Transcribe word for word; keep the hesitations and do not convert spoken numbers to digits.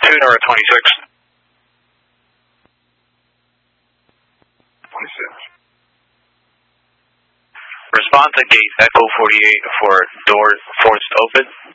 two, Tower twenty-six. twenty-six. Respond to gate Echo forty-eight for door forced open.